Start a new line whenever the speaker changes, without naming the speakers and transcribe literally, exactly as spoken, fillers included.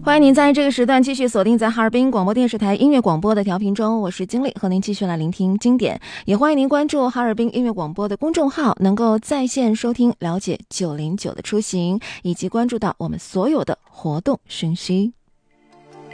欢迎您在这个时段继续锁定在哈尔滨广播电视台音乐广播的调频中，我是经理，和您继续来聆听经典。也欢迎您关注哈尔滨音乐广播的公众号，能够在线收听了解九零九的出行，以及关注到我们所有的活动讯息。